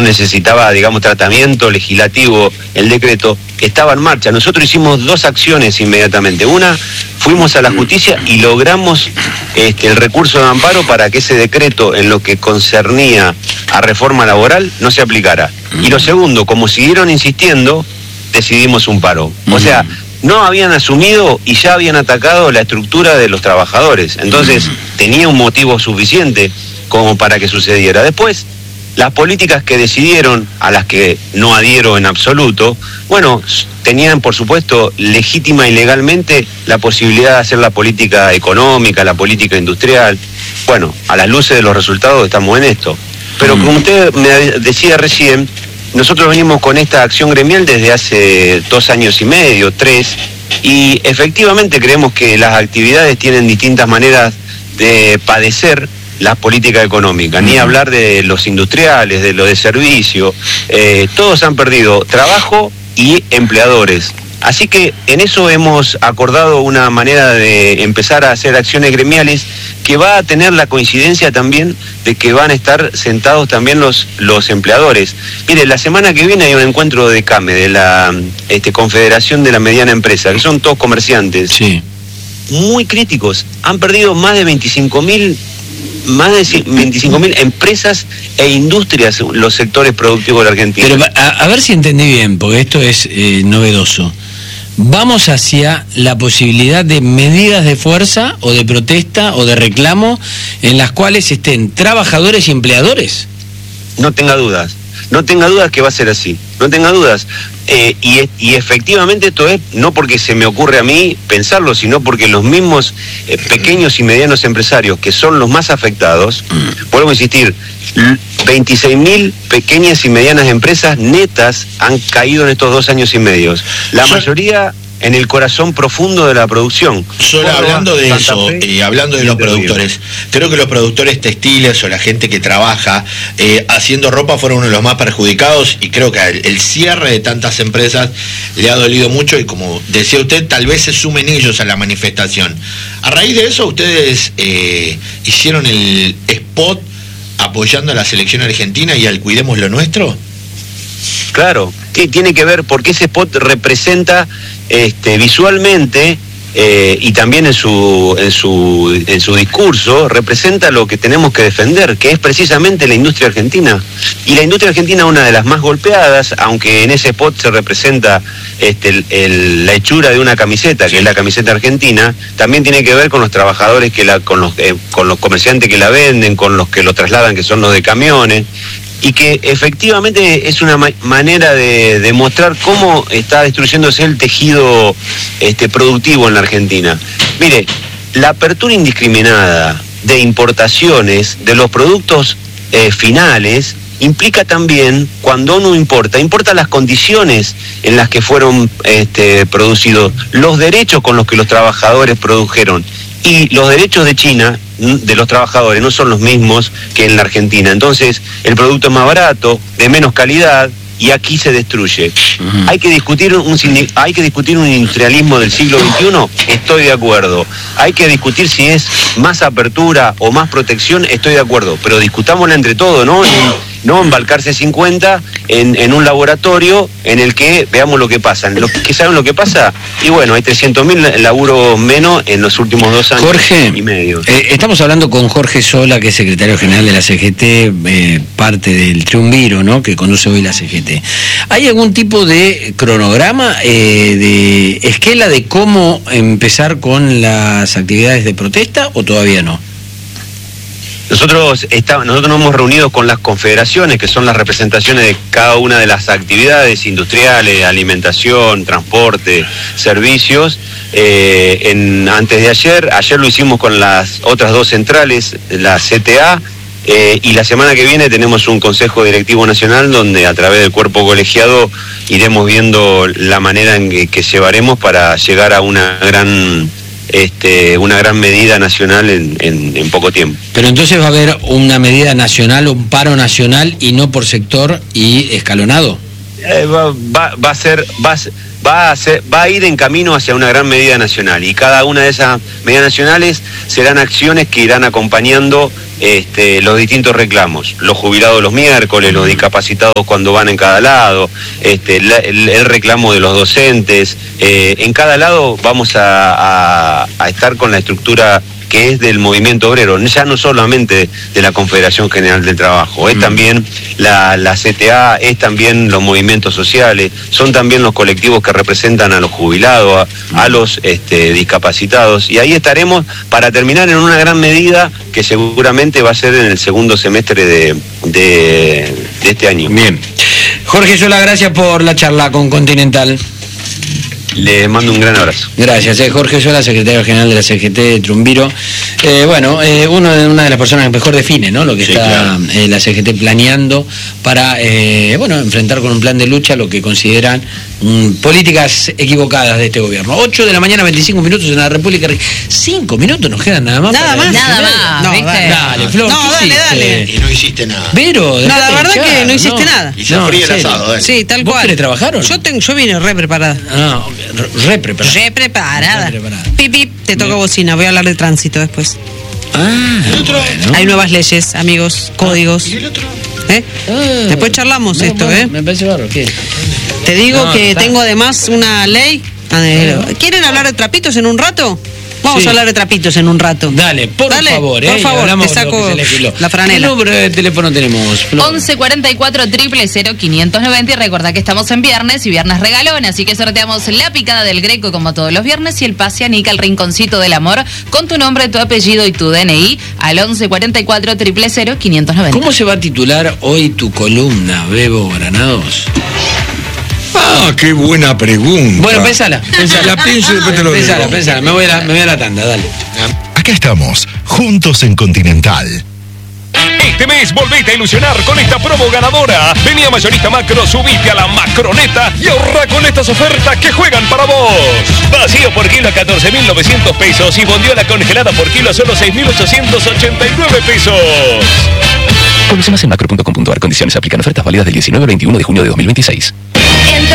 necesitaba, digamos, tratamiento legislativo el decreto, estaba en marcha. Nosotros hicimos 2 acciones inmediatamente. Una, fuimos a la justicia y logramos el recurso de amparo para que ese decreto, en lo que concernía a reforma laboral, no se aplicara. Y lo segundo, como siguieron insistiendo, decidimos un paro. O sea, no habían asumido y ya habían atacado la estructura de los trabajadores. Entonces, tenía un motivo suficiente como para que sucediera. Después, las políticas que decidieron, a las que no adhiero en absoluto, bueno, tenían por supuesto legítima y legalmente la posibilidad de hacer la política económica, la política industrial. Bueno, a las luces de los resultados estamos en esto. Pero como usted me decía recién, nosotros venimos con esta acción gremial desde hace 2 años y medio, 3, y efectivamente creemos que las actividades tienen distintas maneras de padecer la política económica, ni hablar de los industriales, de los de servicio, todos han perdido trabajo y empleadores. Así que en eso hemos acordado una manera de empezar a hacer acciones gremiales que va a tener la coincidencia también de que van a estar sentados también los empleadores. Mire, la semana que viene hay un encuentro de CAME, de la Confederación de la Mediana Empresa, que son todos comerciantes, sí, muy críticos. Han perdido más de 25.000 empresas e industrias los sectores productivos de la Argentina. Pero a ver si entendí bien, porque esto es novedoso. ¿Vamos hacia la posibilidad de medidas de fuerza o de protesta o de reclamo en las cuales estén trabajadores y empleadores? No tenga dudas que va a ser así, no tenga dudas. Y efectivamente esto es, no porque se me ocurre a mí pensarlo, sino porque los mismos pequeños y medianos empresarios, que son los más afectados, vuelvo a insistir, 26.000 pequeñas y medianas empresas netas han caído en estos 2 años y medio. La mayoría en el corazón profundo de la producción. Solo hablando de eso, hablando de los productores, creo que los productores textiles o la gente que trabaja haciendo ropa fueron uno de los más perjudicados, y creo que el cierre de tantas empresas le ha dolido mucho, y como decía usted, tal vez se sumen ellos a la manifestación. A raíz de eso, ustedes hicieron el spot apoyando a la selección argentina y al Cuidemos lo Nuestro. Claro, tiene que ver porque ese spot representa visualmente y también en su discurso representa lo que tenemos que defender, que es precisamente la industria argentina. Y la industria argentina es una de las más golpeadas, aunque en ese spot se representa la hechura de una camiseta, que es la camiseta argentina. También tiene que ver con los trabajadores con los comerciantes que la venden, con los que lo trasladan, que son los de camiones. Y que efectivamente es una manera de demostrar cómo está destruyéndose el tejido productivo en la Argentina. Mire, la apertura indiscriminada de importaciones de los productos finales implica también, cuando uno importa las condiciones en las que fueron producidos, los derechos con los que los trabajadores produjeron. Y los derechos de China, de los trabajadores, no son los mismos que en la Argentina. Entonces, el producto es más barato, de menos calidad, y aquí se destruye. ¿Hay que discutir un industrialismo del siglo XXI? Estoy de acuerdo. ¿Hay que discutir si es más apertura o más protección? Estoy de acuerdo. Pero discutámosla entre todos, ¿no? No embalcarse 50 en un laboratorio en el que veamos lo que pasa. Los que saben lo que pasa, y bueno, hay 300.000 laburos menos en los últimos 2 años y medio. Estamos hablando con Jorge Sola, que es secretario general de la CGT, parte del triunviro, ¿no?, que conduce hoy la CGT. ¿Hay algún tipo de cronograma, de esquela de cómo empezar con las actividades de protesta, o todavía no? Nosotros nos hemos reunido con las confederaciones, que son las representaciones de cada una de las actividades industriales, alimentación, transporte, servicios. Antes de ayer lo hicimos con las otras 2 centrales, la CTA, y la semana que viene tenemos un Consejo Directivo Nacional donde a través del cuerpo colegiado iremos viendo la manera en que llevaremos para llegar a una gran medida nacional en poco tiempo. Pero entonces va a haber una medida nacional, un paro nacional, y no por sector y escalonado. va a ir en camino hacia una gran medida nacional, y cada una de esas medidas nacionales serán acciones que irán acompañando los distintos reclamos, los jubilados los miércoles, los discapacitados cuando van en cada lado, el reclamo de los docentes, en cada lado vamos a estar con la estructura que es del movimiento obrero, ya no solamente de la Confederación General del Trabajo, es también la CTA, es también los movimientos sociales, son también los colectivos que representan a los jubilados, a los discapacitados, y ahí estaremos para terminar en una gran medida que seguramente va a ser en el segundo semestre de este año. Bien. Jorge Yola, gracias por la charla con Continental. Le mando un gran abrazo. Gracias, Jorge Yola, secretario general de la CGT de Trumbiro. Una de las personas que mejor define, ¿no?, lo que está la CGT planeando para enfrentar con un plan de lucha lo que consideran políticas equivocadas de este gobierno. 8 de la mañana, 25 minutos en la República. 5 minutos nos quedan nada más. Nada más. No, ¿viste? Dale, Flor. No, dale. Y no hiciste nada. Pero, no, la verdad que no hiciste nada. Y se fríe el asado, dale. Sí, tal cual. ¿Vos querés trabajar o no? Yo vine re preparada. Re preparada. Pipi, te toca bocina. Voy a hablar de tránsito después. Bueno. Hay nuevas leyes, amigos, códigos. ¿Y el otro? Después charlamos esto, Me parece barro, ¿qué? Te digo que tengo además una ley. ¿Quieren hablar de trapitos en un rato? Vamos a hablar de trapitos en un rato. Dale, por favor, te saco la franela. ¿Qué número de teléfono tenemos, Flor? 11 44 000 590, y recuerda que estamos en viernes y viernes regalón, así que sorteamos la picada del Greco como todos los viernes y el pase a Nica, el rinconcito del amor, con tu nombre, tu apellido y tu DNI al 11 44 000 590. ¿Cómo se va a titular hoy tu columna, Bebo Granados? Qué buena pregunta. Bueno, pensala. La pienso y después te lo digo. Pensala. Me voy a la tanda, dale. Acá estamos, juntos en Continental. Este mes volvete a ilusionar con esta promo ganadora. Vení a Mayorista Macro, subite a la Macroneta y ahorra con estas ofertas que juegan para vos. Vacío por kilo a 14.900 pesos y bondiola congelada por kilo a solo 6.889 pesos. Conoce más en macro.com.ar. Condiciones aplican. Ofertas válidas del 19 al 21 de junio de 2026.